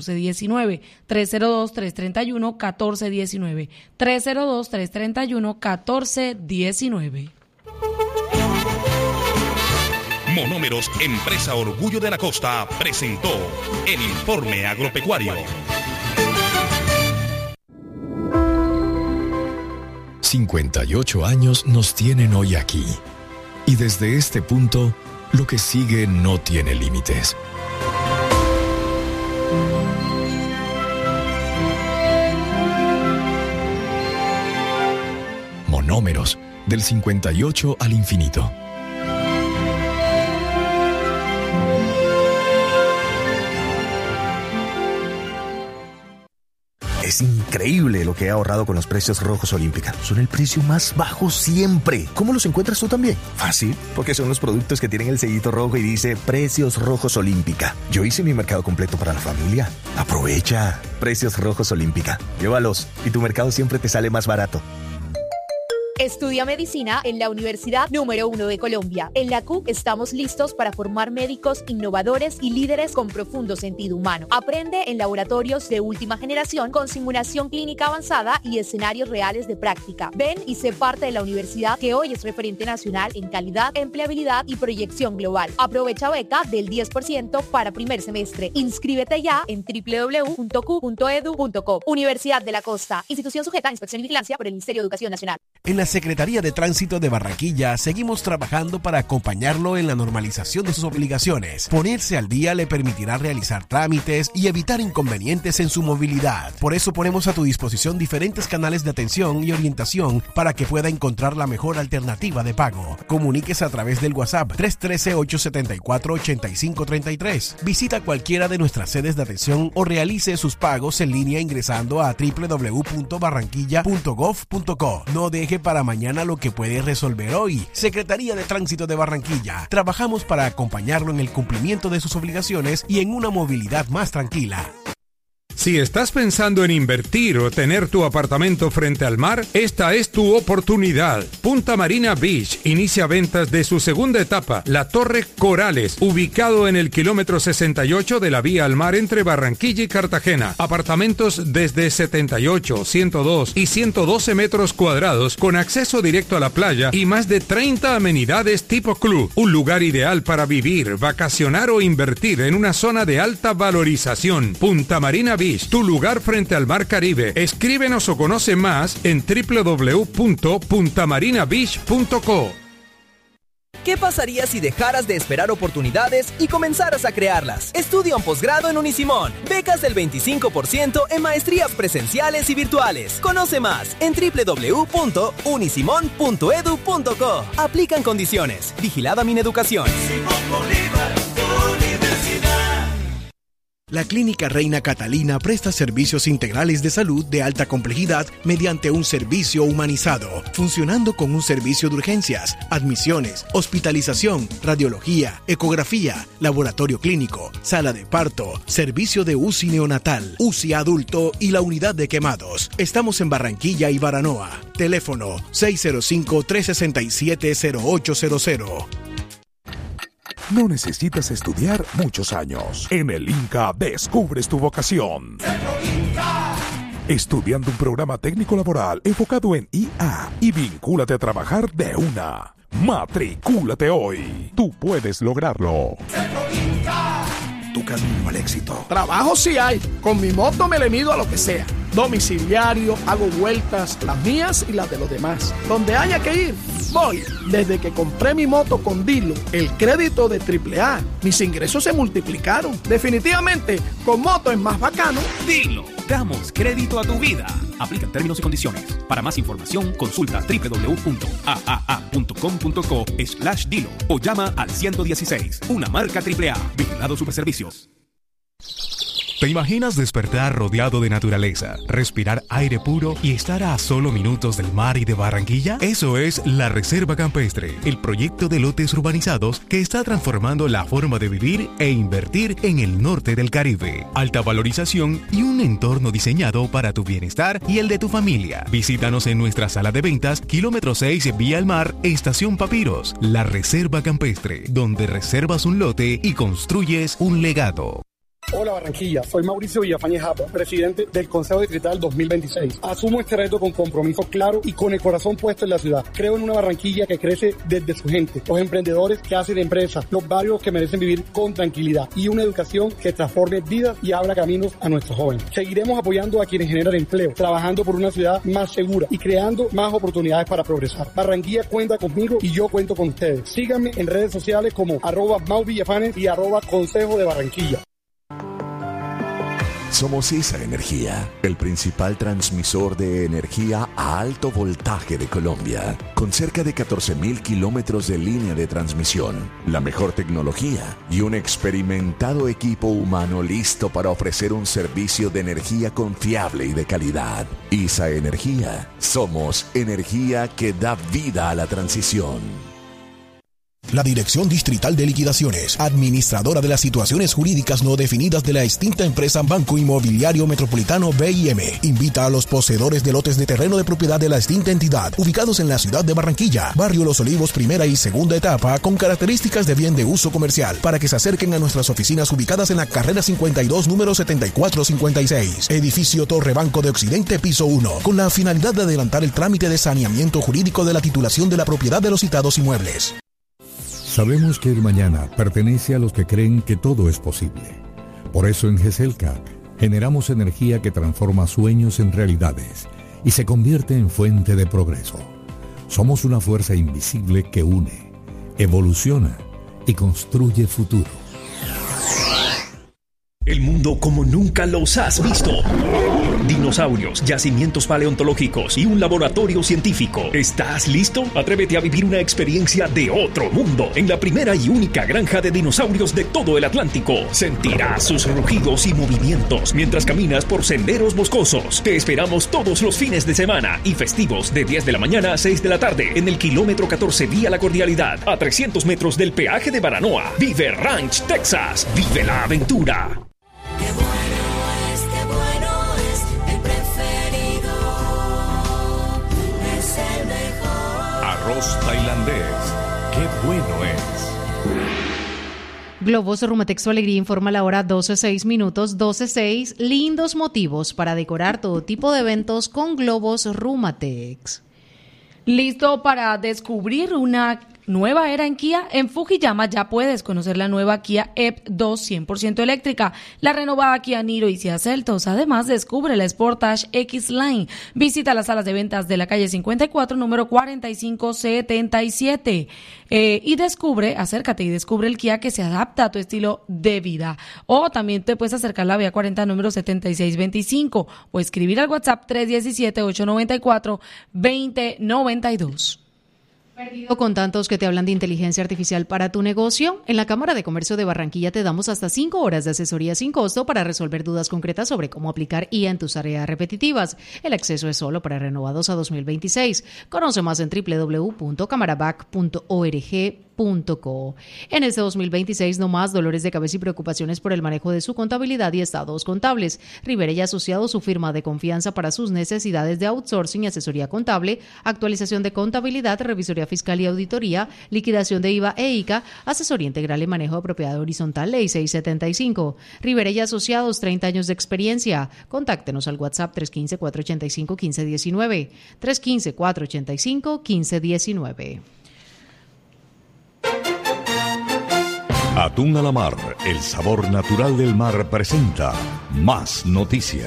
1419, 302-331-1419, 302-331-1419. Monómeros, empresa Orgullo de la Costa, presentó el Informe Agropecuario. 58 años nos tienen hoy aquí. Y desde este punto, lo que sigue no tiene límites. Monómeros, del 58 al infinito. Es increíble lo que he ahorrado con los precios rojos Olímpica. Son el precio más bajo siempre. ¿Cómo los encuentras tú también? Fácil, porque son los productos que tienen el sellito rojo y dice Precios Rojos Olímpica. Yo hice mi mercado completo para la familia. Aprovecha. Precios Rojos Olímpica. Llévalos y tu mercado siempre te sale más barato. Estudia medicina en la Universidad número 1 de Colombia. En la CUC estamos listos para formar médicos innovadores y líderes con profundo sentido humano. Aprende en laboratorios de última generación con simulación clínica avanzada y escenarios reales de práctica. Ven y sé parte de la universidad que hoy es referente nacional en calidad, empleabilidad y proyección global. Aprovecha beca del 10% para primer semestre. Inscríbete ya en www.cu.edu.co. Universidad de la Costa. Institución sujeta a inspección y vigilancia por el Ministerio de Educación Nacional. En la Secretaría de Tránsito de Barranquilla seguimos trabajando para acompañarlo en la normalización de sus obligaciones. Ponerse al día le permitirá realizar trámites y evitar inconvenientes en su movilidad. Por eso ponemos a tu disposición diferentes canales de atención y orientación para que pueda encontrar la mejor alternativa de pago. Comuníquese a través del WhatsApp 313-874-8533. Visita cualquiera de nuestras sedes de atención o realice sus pagos en línea ingresando a www.barranquilla.gov.co. No deje para mañana lo que puede resolver hoy. Secretaría de Tránsito de Barranquilla. Trabajamos para acompañarlo en el cumplimiento de sus obligaciones y en una movilidad más tranquila. Si estás pensando en invertir o tener tu apartamento frente al mar, esta es tu oportunidad. Punta Marina Beach inicia ventas de su segunda etapa, la Torre Corales, ubicado en el kilómetro 68 de la vía al mar entre Barranquilla y Cartagena. Apartamentos desde 78, 102 y 112 metros cuadrados con acceso directo a la playa y más de 30 amenidades tipo club. Un lugar ideal para vivir, vacacionar o invertir en una zona de alta valorización. Punta Marina Beach, tu lugar frente al Mar Caribe. Escríbenos o conoce más en www.puntamarinabeach.co. ¿Qué pasaría si dejaras de esperar oportunidades y comenzaras a crearlas? Estudia un posgrado en Unisimón. Becas del 25% en maestrías presenciales y virtuales. Conoce más en www.unisimon.edu.co. Aplican condiciones. Vigilada Mineducación. La Clínica Reina Catalina presta servicios integrales de salud de alta complejidad mediante un servicio humanizado, funcionando con un servicio de urgencias, admisiones, hospitalización, radiología, ecografía, laboratorio clínico, sala de parto, servicio de UCI neonatal, UCI adulto y la unidad de quemados. Estamos en Barranquilla y Baranoa. Teléfono 605-367-0800. No necesitas estudiar muchos años. En el INCA descubres tu vocación. Estudiando un programa técnico laboral enfocado en IA y vincúlate a trabajar de una. Matricúlate hoy. Tú puedes lograrlo. Tu camino al éxito. Trabajo sí hay. Con mi moto me le mido a lo que sea. Domiciliario, hago vueltas, las mías y las de los demás. Donde haya que ir, voy. Desde que compré mi moto con Dilo, el crédito de AAA, mis ingresos se multiplicaron. Definitivamente, con moto es más bacano. Dilo, damos crédito a tu vida. Aplica términos y condiciones. Para más información, consulta www.aaa.com.co/Dilo o llama al 116, una marca AAA. Vigilado Superservicios. ¿Te imaginas despertar rodeado de naturaleza, respirar aire puro y estar a solo minutos del mar y de Barranquilla? Eso es la Reserva Campestre, el proyecto de lotes urbanizados que está transformando la forma de vivir e invertir en el norte del Caribe. Alta valorización y un entorno diseñado para tu bienestar y el de tu familia. Visítanos en nuestra sala de ventas, kilómetro 6, vía al mar, Estación Papiros. La Reserva Campestre, donde reservas un lote y construyes un legado. Hola Barranquilla, soy Mauricio Villafañe Japa, presidente del Consejo Distrital 2026. Asumo este reto con compromiso claro y con el corazón puesto en la ciudad. Creo en una Barranquilla que crece desde su gente, los emprendedores que hacen empresas, los barrios que merecen vivir con tranquilidad y una educación que transforme vidas y abra caminos a nuestros jóvenes. Seguiremos apoyando a quienes generan empleo, trabajando por una ciudad más segura y creando más oportunidades para progresar. Barranquilla cuenta conmigo y yo cuento con ustedes. Síganme en redes sociales como @MauVillafanes y @Consejo de Barranquilla. Somos esa energía, el principal transmisor de energía a alto voltaje de Colombia, con cerca de 14.000 kilómetros de línea de transmisión, la mejor tecnología y un experimentado equipo humano listo para ofrecer un servicio de energía confiable y de calidad. ISA Energía, somos energía que da vida a la transición. La Dirección Distrital de Liquidaciones, administradora de las situaciones jurídicas no definidas de la extinta empresa Banco Inmobiliario Metropolitano BIM, invita a los poseedores de lotes de terreno de propiedad de la extinta entidad, ubicados en la ciudad de Barranquilla, barrio Los Olivos, primera y segunda etapa, con características de bien de uso comercial, para que se acerquen a nuestras oficinas ubicadas en la carrera 52, número 7456, edificio Torre Banco de Occidente, piso 1, con la finalidad de adelantar el trámite de saneamiento jurídico de la titulación de la propiedad de los citados inmuebles. Sabemos que el mañana pertenece a los que creen que todo es posible. Por eso en GESELCA generamos energía que transforma sueños en realidades y se convierte en fuente de progreso. Somos una fuerza invisible que une, evoluciona y construye futuro. El mundo como nunca los has visto. Dinosaurios, yacimientos paleontológicos y un laboratorio científico. ¿Estás listo? Atrévete a vivir una experiencia de otro mundo en la primera y única granja de dinosaurios de todo el Atlántico. Sentirás sus rugidos y movimientos mientras caminas por senderos boscosos. Te esperamos todos los fines de semana y festivos de 10 de la mañana a 6 de la tarde en el kilómetro 14 vía La Cordialidad, a 300 metros del peaje de Baranoa. Vive Ranch, Texas. Vive la aventura. Arroz tailandés, qué bueno es. Globos Rumatex Tu Alegría informa la hora 12:06, 12:06. Lindos motivos para decorar todo tipo de eventos con globos Rumatex. ¿Listo para descubrir una nueva era en Kia? En Fujiyama ya puedes conocer la nueva Kia EV2 100% eléctrica, la renovada Kia Niro y Kia Seltos. Además, descubre la Sportage X-Line. Visita las salas de ventas de la calle 54, número 4577. Y acércate y descubre el Kia que se adapta a tu estilo de vida. O también te puedes acercar a la vía 40, número 7625, o escribir al WhatsApp 317-894-2092. Perdido con tantos que te hablan de inteligencia artificial para tu negocio? En la Cámara de Comercio de Barranquilla te damos hasta 5 horas de asesoría sin costo para resolver dudas concretas sobre cómo aplicar IA en tus tareas repetitivas. El acceso es solo para renovados a 2026. Conoce más en www.camarabac.org.co. En este 2026 no más dolores de cabeza y preocupaciones por el manejo de su contabilidad y estados contables. Rivera y Asociados, su firma de confianza para sus necesidades de outsourcing y asesoría contable, actualización de contabilidad, revisoría fiscal y auditoría, liquidación de IVA e ICA, asesoría integral y manejo de propiedad horizontal, Ley 675. Rivera y Asociados, 30 años de experiencia. Contáctenos al WhatsApp 315-485-1519. 315-485-1519. Atún a la Mar, el sabor natural del mar, presenta Más Noticias.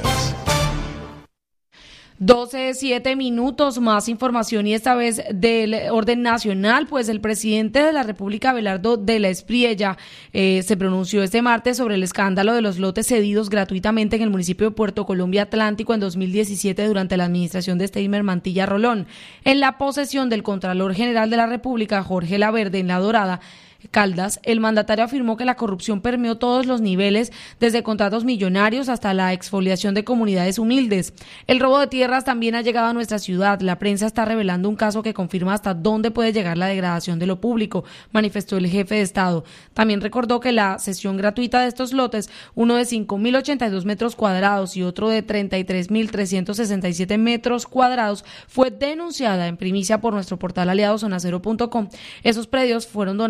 12:07, más información, y esta vez del orden nacional. Pues el presidente de la República, Abelardo de la Espriella, se pronunció este martes sobre el escándalo de los lotes cedidos gratuitamente en el municipio de Puerto Colombia Atlántico en 2017 durante la administración de Steimer Mantilla Rolón. En la posesión del Contralor General de la República, Jorge Laverde, en La Dorada, Caldas, el mandatario afirmó que la corrupción permeó todos los niveles, desde contratos millonarios hasta la exfoliación de comunidades humildes. El robo de tierras también ha llegado a nuestra ciudad. La prensa está revelando un caso que confirma hasta dónde puede llegar la degradación de lo público, manifestó el jefe de Estado. También recordó que la cesión gratuita de estos lotes, uno de 5.082 metros cuadrados y otro de 33.367 metros cuadrados, fue denunciada en primicia por nuestro portal aliado zonacero.com. Esos predios fueron donados por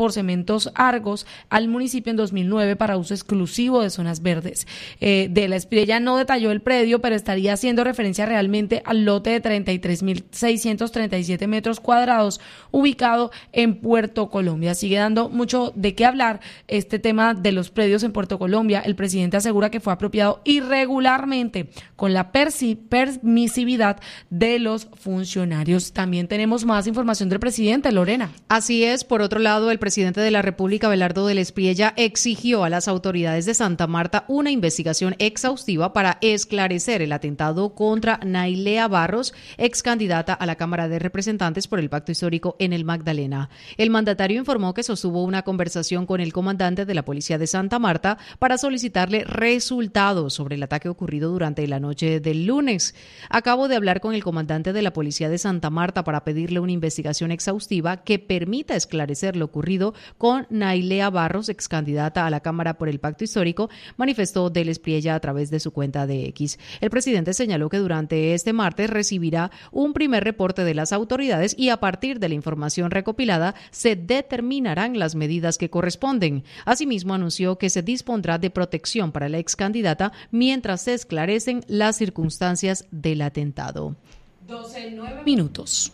por Cementos Argos al municipio en 2009 para uso exclusivo de zonas verdes. De la Espriella no detalló el predio, pero estaría haciendo referencia realmente al lote de 33.637 metros cuadrados ubicado en Puerto Colombia. Sigue dando mucho de qué hablar este tema de los predios en Puerto Colombia. El presidente asegura que fue apropiado irregularmente con la permisividad de los funcionarios. También tenemos más información del presidente, Lorena. Así es. Por otro lado, el presidente de la República, Abelardo de la Espriella, exigió a las autoridades de Santa Marta una investigación exhaustiva para esclarecer el atentado contra Nailea Barros, ex candidata a la Cámara de Representantes por el Pacto Histórico en el Magdalena. El mandatario informó que sostuvo una conversación con el comandante de la Policía de Santa Marta para solicitarle resultados sobre el ataque ocurrido durante la noche del lunes. Acabo de hablar con el comandante de la Policía de Santa Marta para pedirle una investigación exhaustiva que permita esclarecer lo ocurrido con Nailea Barros, ex candidata a la Cámara por el Pacto Histórico, manifestó de la Espriella a través de su cuenta de X. El presidente señaló que durante este martes recibirá un primer reporte de las autoridades y a partir de la información recopilada se determinarán las medidas que corresponden. Asimismo, anunció que se dispondrá de protección para la ex candidata mientras se esclarecen las circunstancias del atentado. 12:09 minutos.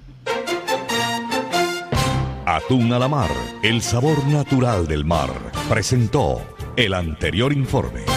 Atún a la mar, el sabor natural del mar. Presentó el anterior informe.